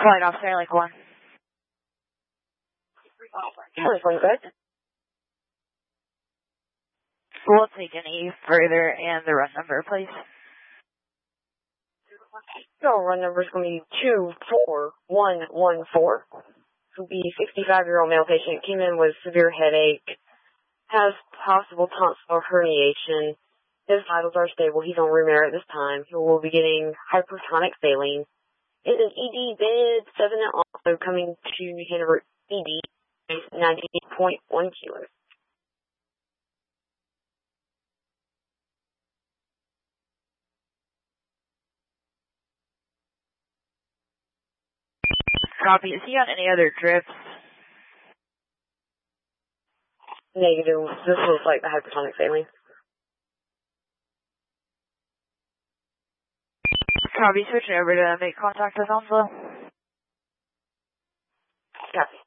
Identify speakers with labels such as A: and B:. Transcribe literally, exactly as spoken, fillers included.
A: Flight officer, like one.
B: First one, good.
A: We'll take any further and the run number, please.
B: So run number is going to be two four one one four. Will be a sixty-five-year-old male patient, came in with severe headache, has possible tonsillar herniation. His vitals are stable. He's on room air at this time. He will be getting hypertonic saline. It's an E D bed, seven and also coming to New Hanover E D, ninety-eight point one kilos.
A: Copy. Is he on any other trips?
B: Negative. This looks like the hypertonic saline.
A: Copy. Switching over to make contact with Onslow.
B: Copy.